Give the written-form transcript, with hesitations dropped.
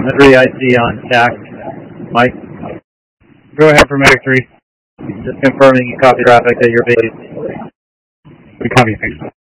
3 I see on TAC. Mike? Go ahead for Medic 3. Just confirming you copy traffic at your base. We copy, thanks.